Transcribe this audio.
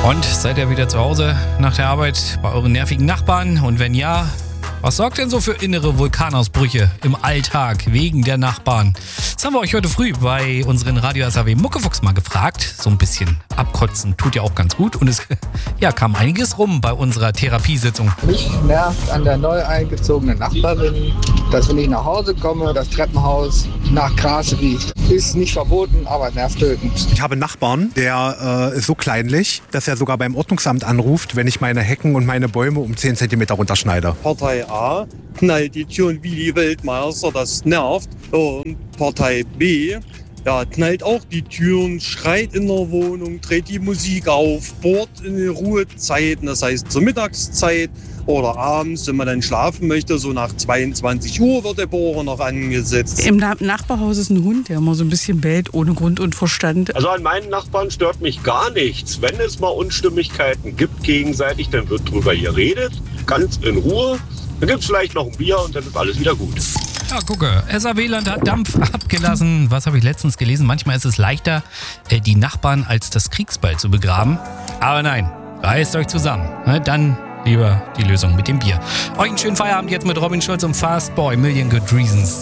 Und seid ihr wieder zu Hause nach der Arbeit bei euren nervigen Nachbarn? Und wenn ja, was sorgt denn so für innere Vulkanausbrüche im Alltag wegen der Nachbarn? Das haben wir euch heute früh bei unseren Radio SAW Muckefuchs mal gefragt. So ein bisschen abkotzen tut ja auch ganz gut. Und es kam einiges rum bei unserer Therapiesitzung. Mich nervt an der neu eingezogenen Nachbarin, dass wenn ich nach Hause komme, das Treppenhaus nach Gras riecht. Ist nicht verboten, aber nervtötend. Ich habe einen Nachbarn, der ist so kleinlich, dass er sogar beim Ordnungsamt anruft, wenn ich meine Hecken und meine Bäume um 10 cm runterschneide. Partei A knallt die Türen wie die Weltmeister, das nervt. Und Partei B knallt auch die Türen, schreit in der Wohnung, dreht die Musik auf, bohrt in die Ruhezeiten, das heißt zur Mittagszeit oder abends, wenn man dann schlafen möchte, so nach 22 Uhr wird der Bohrer noch angesetzt. Im Nachbarhaus ist ein Hund, der immer so ein bisschen bellt, ohne Grund und Verstand. Also an meinen Nachbarn stört mich gar nichts. Wenn es mal Unstimmigkeiten gibt gegenseitig, dann wird drüber geredet, ganz in Ruhe. Dann gibt es vielleicht noch ein Bier und dann ist alles wieder gut. Ja, gucke, SAW-Land hat Dampf abgelassen. Was habe ich letztens gelesen? Manchmal ist es leichter, die Nachbarn als das Kriegsbeil zu begraben. Aber nein, reißt euch zusammen. Dann lieber die Lösung mit dem Bier. Euch einen schönen Feierabend jetzt mit Robin Schulz und Fastboy, Million Good Reasons.